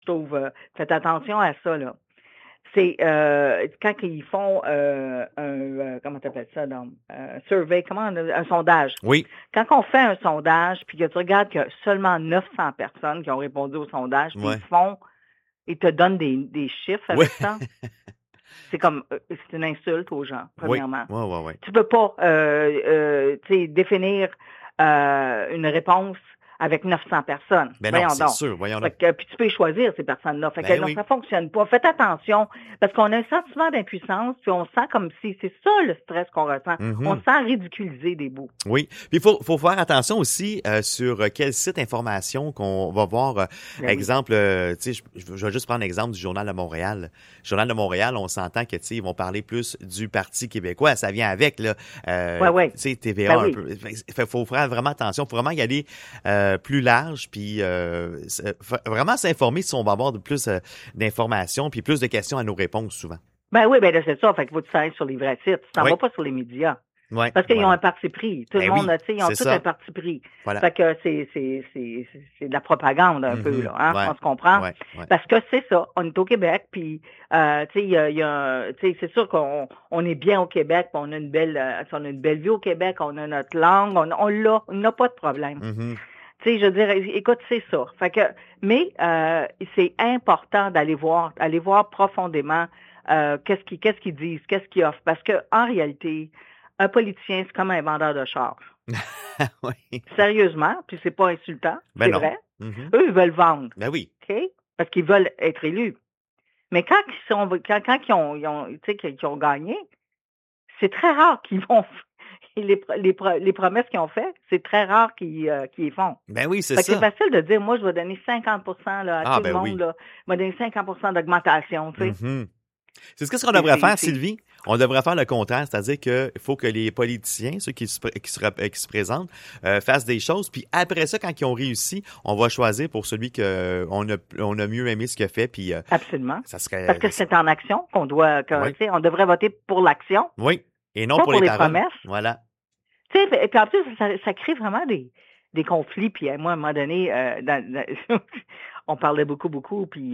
trouve. Faites attention à ça, là. C'est quand ils font comment t'appelles ça, donc, survey, un sondage. Oui, Quand on fait un sondage, puis que tu regardes qu'il y a seulement 900 personnes qui ont répondu au sondage, puis ouais, ils te donnent des chiffres oui, avec ça, c'est comme, c'est une insulte aux gens, oui, premièrement. oui, oui, oui. Tu peux pas, tu sais, définir une réponse avec 900 personnes. Ben non, Voyons c'est donc. sûr, voyons Fait donc. que, puis tu peux choisir ces personnes-là. Fait que Ben non, oui. ça fonctionne pas. Faites attention, parce qu'on a un sentiment d'impuissance, puis on sent comme si c'est ça le stress qu'on ressent. On se Mhm. sent ridiculisé des bouts. Oui. Puis faut faire attention aussi sur quel site information qu'on va voir. Ben oui. Exemple, tu sais, je vais juste prendre l'exemple du Journal de Montréal. Le Journal de Montréal, on s'entend que tu sais, ils vont parler plus du Parti québécois. Ça vient avec là. Ouais. Tu sais, TVA Ben un oui. peu. Faut faire vraiment attention. Faut vraiment y aller plus large, puis vraiment s'informer si on va avoir de plus d'informations, puis plus de questions à nos réponses souvent. Ben oui, ben là, c'est ça. Fait qu'il faut que tu ailles sur les vrais sites. Tu t'en Oui, vas pas sur les médias. oui, Parce qu'ils ont voilà. un parti pris. Tout le Ben monde, oui, tu sais, ils ont c'est tout un ça. parti pris. Voilà. Fait que c'est de la propagande un peu, Mhm. là, hein? Ouais, On se comprend? ouais, ouais. Parce que c'est ça. On est au Québec, puis, tu sais, tu sais, c'est sûr qu'on est bien au Québec, puis on a une belle vie au Québec, on a notre langue, on n'a pas de problème. Mhm. Tu sais, je veux dire, écoute, c'est ça. Fait que, mais c'est important d'aller voir profondément qu'est-ce qu'ils disent, qu'est-ce qu'ils offrent. Parce que en réalité, un politicien, c'est comme un vendeur de chars. Oui. Sérieusement, puis c'est pas insultant, Ben c'est non. vrai. Mhm. Eux, ils veulent vendre, Ben oui. OK? Parce qu'ils veulent être élus. Mais quand ils ont gagné, c'est très rare qu'ils vont les promesses qu'ils ont faites, c'est très rare qu'ils les font. Ben oui, c'est Fait que c'est ça. facile de dire, moi, je vais donner 50% là, à Ah, tout le ben monde, oui. là. Je vais donner 50% d'augmentation, tu sais. Mhm. C'est ce qu'on C'est, devrait c'est, faire, c'est, Sylvie. On devrait faire le contraire, c'est-à-dire qu'il faut que les politiciens, ceux qui se présentent, fassent des choses, puis après ça, quand ils ont réussi, on va choisir pour celui que on a mieux aimé ce qu'il a fait, puis Absolument. ça Parce serait... que c'est en action tu Oui, sais, on devrait voter pour l'action, oui. Et non pas pour pour les les paroles. promesses. Voilà. Tu sais, et puis en plus, ça crée vraiment des conflits. Puis moi, à un moment donné, on parlait beaucoup, puis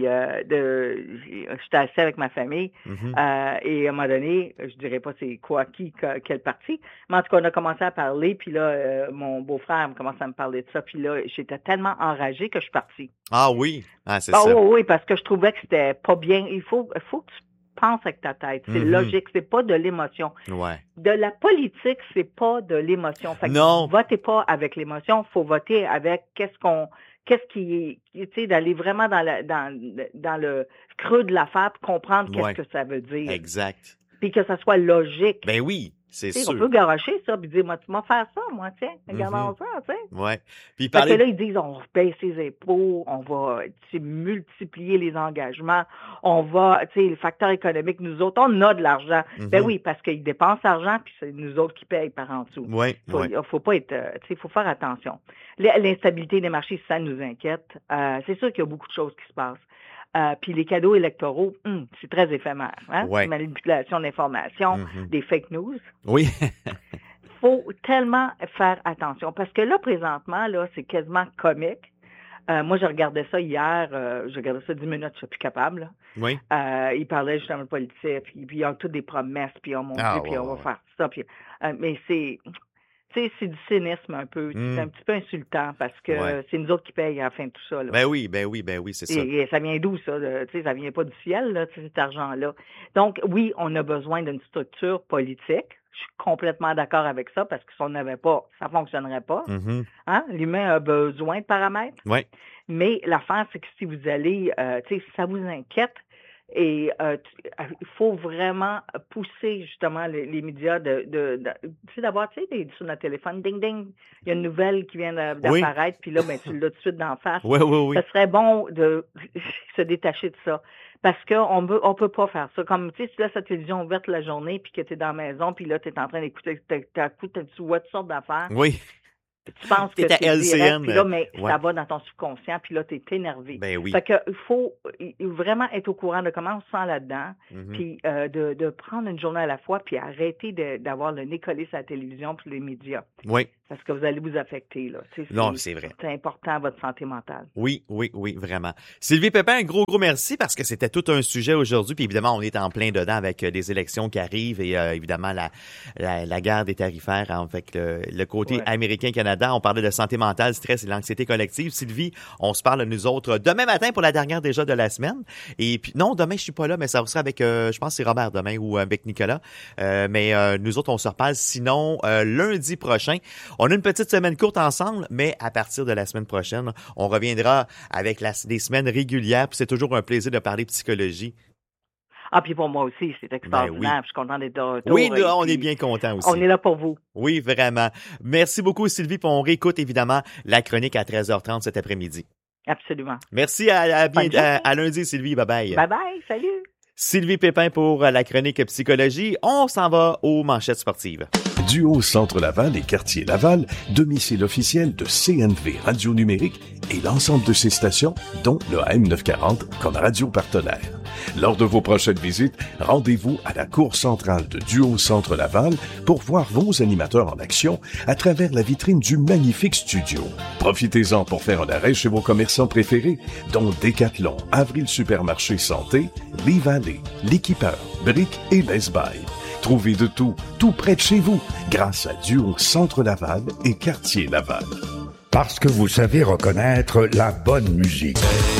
j'étais assis avec ma famille, Mhm. et à un moment donné, je dirais pas c'est quoi, quel parti, mais en tout cas, on a commencé à parler, puis là, mon beau-frère a commencé à me parler de ça, puis là, j'étais tellement enragée que je suis partie. Ah oui. Ah, c'est Ah ça. oui, oui, parce que je trouvais que c'était pas bien. Il faut que tu penses avec ta tête. C'est Mhm. logique, c'est pas de l'émotion. Ouais. De la politique, c'est pas de l'émotion. Fait que Non. votez pas avec l'émotion, faut voter avec qu'est-ce qui est, tu sais, d'aller vraiment dans le creux de l'affaire pour comprendre qu'est-ce Ouais. que ça veut dire. Exact. Puis que ça soit logique. Ben oui, c'est Tu sais, on sûr. peut garocher ça, puis dire, moi, tu m'as fait ça, moi, tiens, Mhm. regardons ça, tu sais. Ouais. Puis Fait que parler... là, ils disent, on baisse les impôts, on va multiplier les engagements, on va, tu sais, le facteur économique, nous autres, on a de l'argent. Ben Mhm. oui, parce qu'ils dépensent l'argent, puis c'est nous autres qui payent par en dessous. Ouais, ouais. Faut pas être, tu sais, faut faire attention. L'instabilité des marchés, ça nous inquiète. C'est sûr qu'il y a beaucoup de choses qui se passent. Puis les cadeaux électoraux, c'est très éphémère. Hein? Ouais. Manipulation d'informations, Mhm. des fake news. Oui. Faut tellement faire attention parce que là, présentement, là, c'est quasiment comique. Moi, je regardais ça hier, je regardais ça 10 minutes, je suis plus capable. Là. Oui. Il parlait justement de politique, puis ils ont toutes des promesses, puis oh mon Ah, Dieu, ouais, puis on va ouais, ouais. faire ça. Puis, mais tu sais, c'est du cynisme un peu. C'est un Hmm. petit peu insultant parce Ouais. que c'est nous autres qui payent à la fin de tout ça. Là. Ben oui, ben oui, ben oui, c'est ça. Et ça vient d'où, ça? Tu sais, ça vient pas du ciel, là, tu sais, cet argent-là. Donc, oui, on a besoin d'une structure politique. Je suis complètement d'accord avec ça parce que si on n'avait pas, ça fonctionnerait pas. Mhm. Hein? L'humain a besoin de paramètres. Ouais. Mais l'affaire, c'est que si vous allez, tu sais, si ça vous inquiète, et il faut vraiment pousser justement les médias tu sais, d'avoir, tu sais, sur notre téléphone, ding ding, il y a une nouvelle qui vient Oui. d'apparaître, puis là, ben tu l'as tout de suite d'en face. Oui, oui, Ça oui. serait bon de se détacher de ça. Parce qu'on peut pas faire ça. Comme, tu sais, si tu laisses la télévision ouverte la journée, puis que tu es dans la maison, puis là, tu es en train d'écouter, tu vois toutes sortes d'affaires. Oui. Tu penses que T'es à c'est direct, LCN. puis là, mais Ouais. ça va dans ton subconscient, puis là, t'es énervé. Ben oui. Fait que il faut vraiment être au courant de comment on se sent là-dedans, Mhm. puis de prendre une journée à la fois, puis arrêter d'avoir le nez collé sur la télévision puis les médias. Oui. Parce que vous allez vous affecter, là. Tu sais, Non, c'est vrai. C'est important à votre santé mentale. Oui, vraiment. Sylvie Pépin, un gros merci parce que c'était tout un sujet aujourd'hui. Puis évidemment, on est en plein dedans avec des élections qui arrivent et évidemment la guerre des tarifaires avec le côté américain-Canada. On parlait de santé mentale, stress et l'anxiété collective. Sylvie, on se parle nous autres demain matin pour la dernière déjà de la semaine. Et puis non, demain je suis pas là, mais ça sera avec, je pense que c'est Robert demain ou avec Nicolas. Mais nous autres, on se reparle sinon lundi prochain. On a une petite semaine courte ensemble, mais à partir de la semaine prochaine, on reviendra avec des semaines régulières. Puis c'est toujours un plaisir de parler psychologie. Ah, puis pour moi aussi, c'est extraordinaire. Ben oui. Je suis content d'être de retour. Oui, nous, on est bien contents aussi. On est là pour vous. Oui, vraiment. Merci beaucoup, Sylvie. Puis on réécoute évidemment la chronique à 13h30 cet après-midi. Absolument. Merci à lundi, Sylvie. Bye-bye. Bye-bye. Salut. Sylvie Pépin pour la chronique psychologie. On s'en va aux manchettes sportives. Duo Centre Laval et Quartier Laval, domicile officiel de CNV Radio Numérique et l'ensemble de ses stations, dont le AM940 comme radio partenaire. Lors de vos prochaines visites, rendez-vous à la cour centrale de Duo Centre Laval pour voir vos animateurs en action à travers la vitrine du magnifique studio. Profitez-en pour faire un arrêt chez vos commerçants préférés, dont Decathlon, Avril Supermarché Santé, Les Vallées, L'Équipeur, Brick et Best Buy. Trouvez de tout près de chez vous, grâce à Duo Centre Laval et Quartier Laval. Parce que vous savez reconnaître la bonne musique.